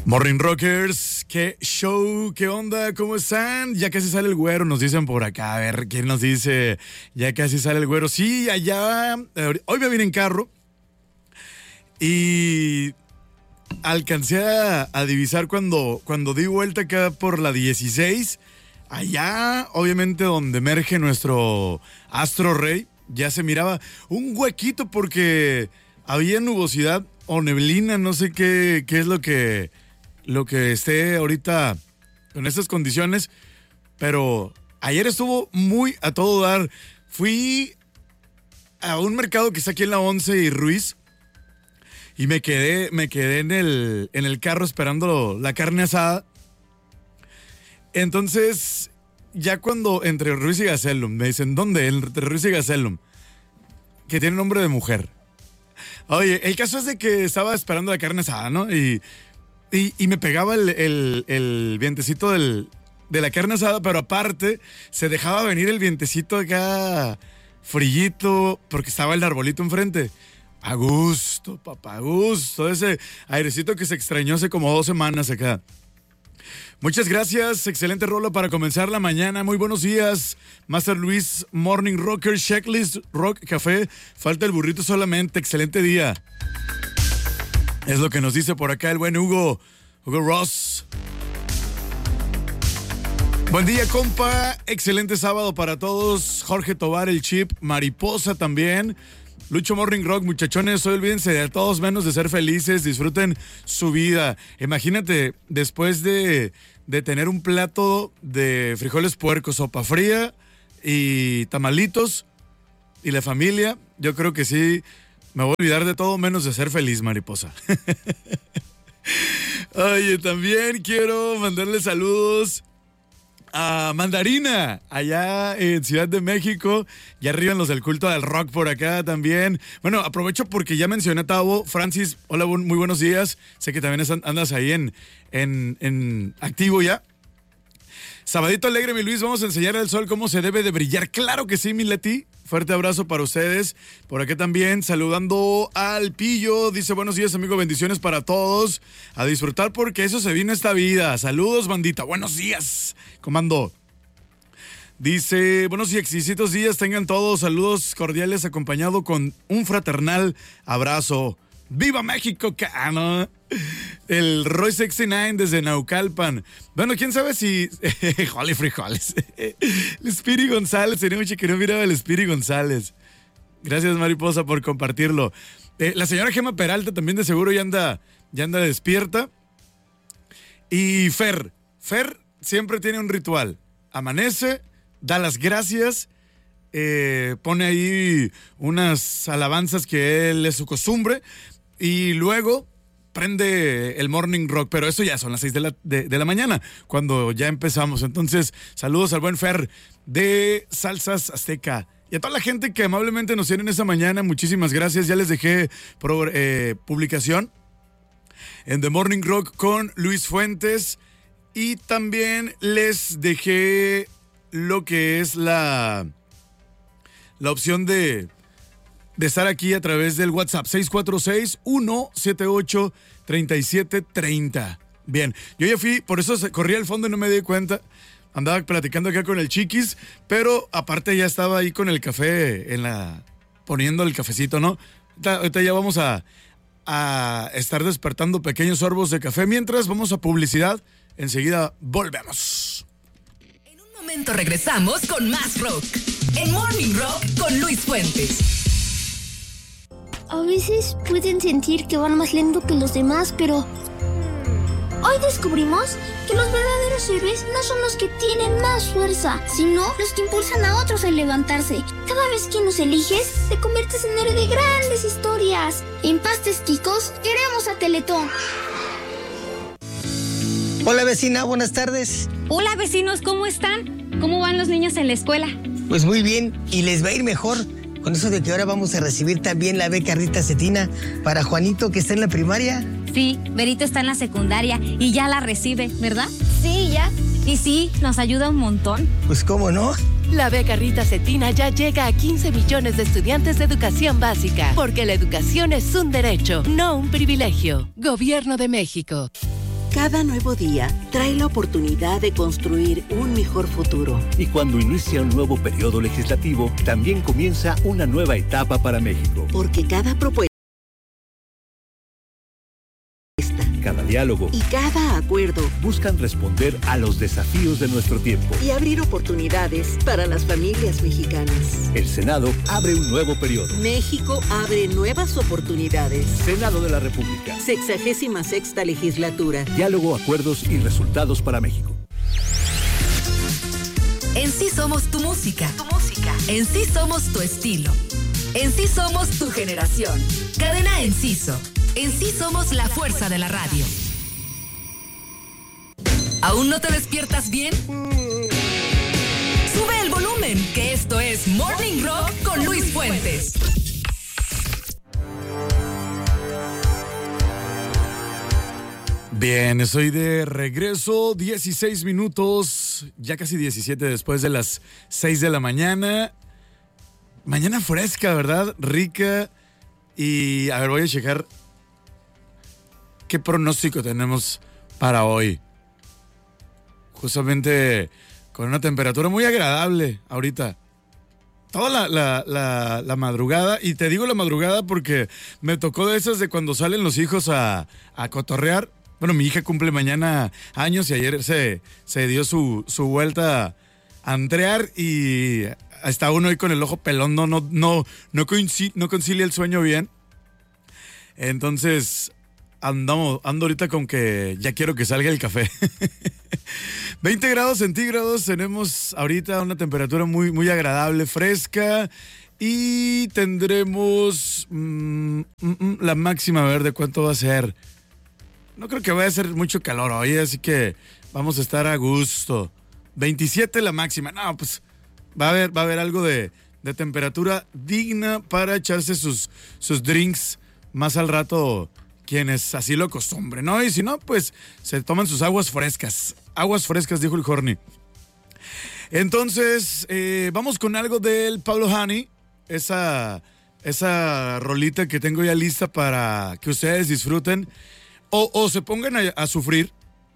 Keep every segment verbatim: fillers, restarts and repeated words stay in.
Morning Rockers, qué show, qué onda, ¿cómo están? Ya casi sale el güero, nos dicen por acá. A ver, ¿quién nos dice? Ya casi sale el güero. Sí, allá, hoy me vine en carro y alcancé a, a divisar cuando, cuando di vuelta acá por la dieciséis. Allá, obviamente, donde emerge nuestro astro rey, ya se miraba un huequito porque había nubosidad o neblina, no sé qué, qué es lo que... lo que esté ahorita con estas condiciones, pero ayer estuvo muy a todo dar. Fui a un mercado que está aquí en la once y Ruiz y me quedé, me quedé en el, en el carro esperando la carne asada. Entonces, ya cuando entre Ruiz y Gasellum, me dicen, ¿dónde? Entre Ruiz y Gasellum, que tiene nombre de mujer. Oye, el caso es de que estaba esperando la carne asada, ¿no? Y Y, y me pegaba el, el, el vientecito del, de la carne asada, pero aparte se dejaba venir el vientecito acá frillito, porque estaba el arbolito enfrente. A gusto, papá, a gusto. Ese airecito que se extrañó hace como dos semanas acá. Muchas gracias, excelente rola para comenzar la mañana. Muy buenos días, Master Luis, Morning Rocker, Checklist, Rock, Café. Falta el burrito solamente, excelente día. Es lo que nos dice por acá el buen Hugo, Hugo Ross. Buen día, compa. Excelente sábado para todos. Jorge Tobar, el Chip, Mariposa también. Lucho Morning Rock, muchachones, hoy olvídense de todos menos de ser felices. Disfruten su vida. Imagínate, después de, de tener un plato de frijoles puercos, sopa fría y tamalitos y la familia, yo creo que sí... me voy a olvidar de todo menos de ser feliz, mariposa. Oye, también quiero mandarle saludos a Mandarina, allá en Ciudad de México. Y arriba en los del culto del rock por acá también. Bueno, aprovecho porque ya mencioné a Tavo. Francis, hola, muy buenos días. Sé que también andas ahí en, en, en activo ya. Sabadito alegre, mi Luis, vamos a enseñar al sol cómo se debe de brillar. Claro que sí, mi Leti. Fuerte abrazo para ustedes. Por acá también saludando al Pillo. Dice, buenos días, amigo, bendiciones para todos. A disfrutar porque eso se vino esta vida. Saludos, bandita. Buenos días, comando. Dice, buenos y exquisitos días tengan todos. Saludos cordiales acompañado con un fraternal abrazo. ¡Viva México, cano! El Roy sesenta y nueve desde Naucalpan. Bueno, quién sabe si... ¡Jole frijoles! El Spiri González, tenía mucho que no miraba el Spiri González. Gracias, mariposa, por compartirlo. Eh, la señora Gema Peralta también de seguro ya anda, ya anda despierta. Y Fer, Fer siempre tiene un ritual. Amanece, da las gracias, eh, pone ahí unas alabanzas que él es su costumbre y luego prende el Morning Rock, pero eso ya son las seis de la, de, de la mañana, cuando ya empezamos. Entonces, saludos al buen Fer de Salsas Azteca. Y a toda la gente que amablemente nos tienen esa mañana, muchísimas gracias. Ya les dejé pro, eh, publicación en The Morning Rock con Luis Fuentes. Y también les dejé lo que es la, la opción de... de estar aquí a través del WhatsApp seis cuatro seis, uno siete ocho, tres siete tres cero. Bien, yo ya fui, por eso corrí al fondo y no me di cuenta. Andaba platicando acá con el Chiquis, pero aparte ya estaba ahí con el café en la poniendo el cafecito, ¿no? Ahorita, ahorita ya vamos a, a estar despertando pequeños sorbos de café. Mientras vamos a publicidad, enseguida volvemos. En un momento regresamos con más rock. En Morning Rock con Luis Fuentes. A veces pueden sentir que van más lento que los demás, pero hoy descubrimos que los verdaderos héroes no son los que tienen más fuerza, sino los que impulsan a otros a levantarse. Cada vez que nos eliges, te conviertes en héroe de grandes historias. En Pastes Quicos, queremos a Teletón. Hola, vecina, buenas tardes. Hola, vecinos, ¿cómo están? ¿Cómo van los niños en la escuela? Pues muy bien, y les va a ir mejor. Con eso de que ahora vamos a recibir también la beca Rita Cetina para Juanito, que está en la primaria. Sí, Berito está en la secundaria y ya la recibe, ¿verdad? Sí, ya. Y sí, nos ayuda un montón. Pues cómo no. La beca Rita Cetina ya llega a quince millones de estudiantes de educación básica, porque la educación es un derecho, no un privilegio. Gobierno de México. Cada nuevo día trae la oportunidad de construir un mejor futuro. Y cuando inicia un nuevo periodo legislativo, también comienza una nueva etapa para México. Porque cada propuesta, cada diálogo y cada acuerdo buscan responder a los desafíos de nuestro tiempo y abrir oportunidades para las familias mexicanas. El Senado abre un nuevo periodo. México abre nuevas oportunidades. Senado de la República. Sexagésima sexta legislatura. Diálogo, acuerdos y resultados para México. En sí somos tu música. Tu música. En sí somos tu estilo. En sí somos tu generación. Cadena Enciso. En sí somos la fuerza de la radio. ¿Aún no te despiertas bien? Sube el volumen, que esto es Morning Rock con Luis Fuentes. Bien, estoy de regreso, dieciséis minutos, ya casi diecisiete después de las seis de la mañana. Mañana fresca, ¿verdad? Rica. Y a ver, voy a checar qué pronóstico tenemos para hoy. Justamente con una temperatura muy agradable ahorita. Toda la, la, la, la madrugada, y te digo la madrugada porque me tocó de esas de cuando salen los hijos a, a cotorrear. Bueno, mi hija cumple mañana años y ayer se, se dio su, su vuelta a entrear y está uno ahí con el ojo pelón, no, no, no, no, coincide, no concilia el sueño bien. Entonces, andamos, ando ahorita con que ya quiero que salga el café. veinte grados centígrados, tenemos ahorita una temperatura muy, muy agradable, fresca, y tendremos mm, mm, la máxima, a ver de cuánto va a ser. No creo que vaya a ser mucho calor hoy, así que vamos a estar a gusto. veintisiete la máxima. No, pues va a haber, va a haber algo de, de temperatura digna para echarse sus, sus drinks más al rato, quienes así lo acostumbren, ¿no? Y si no, pues se toman sus aguas frescas. Aguas frescas, dijo el Horny. Entonces, eh, vamos con algo del Pablo Honey. Esa, esa rolita que tengo ya lista para que ustedes disfruten. O, o se pongan a, a sufrir,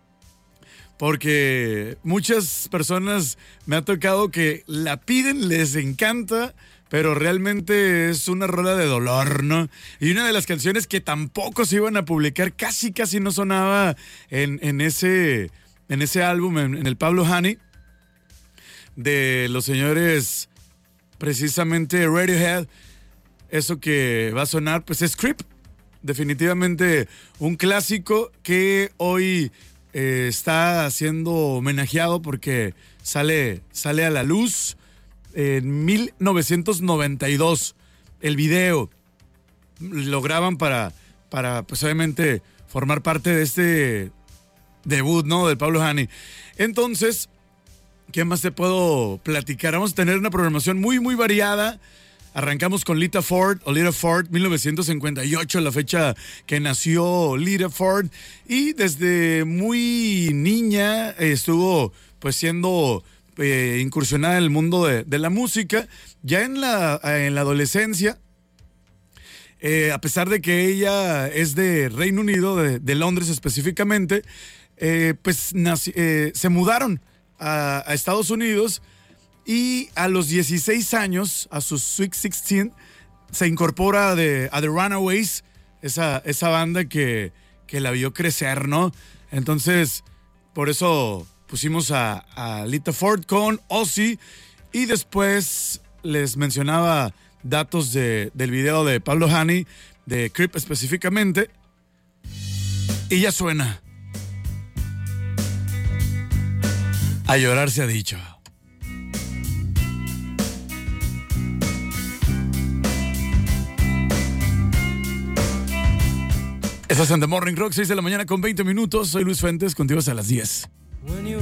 porque muchas personas me ha tocado que la piden, les encanta, pero realmente es una rola de dolor, ¿no? Y una de las canciones que tampoco se iban a publicar, casi casi no sonaba en, en, ese, en ese álbum, en, en el Pablo Honey, de los señores, precisamente Radiohead. Eso que va a sonar, pues es Creep. Definitivamente un clásico que hoy eh, está siendo homenajeado porque sale, sale a la luz en mil novecientos noventa y dos. El video lo graban para, para pues obviamente formar parte de este debut, ¿no? Del Pablo Honey. Entonces, ¿qué más te puedo platicar? Vamos a tener una programación muy, muy variada. Arrancamos con Lita Ford, o Lita Ford, mil novecientos cincuenta y ocho, la fecha que nació Lita Ford. Y desde muy niña eh, estuvo pues siendo eh, incursionada en el mundo de, de la música. Ya en la, en la adolescencia, eh, a pesar de que ella es de Reino Unido, de, de Londres específicamente, eh, pues nací, eh, se mudaron a, a Estados Unidos. Y a los dieciséis años, a sus Sweet dieciséis, se incorpora de, a The Runaways, esa, esa banda que, que la vio crecer, ¿no? Entonces, por eso pusimos a, a Lita Ford con Ozzy. Y después les mencionaba datos de, del video de Pablo Honey, de Creep específicamente. Y ya suena. A llorar se ha dicho. Estás en The Morning Rock, seis de la mañana con veinte minutos. Soy Luis Fuentes, contigo hasta las diez.